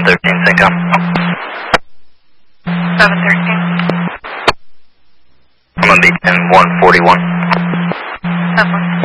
713 Synco. 713. I'm going to be in 141. 713.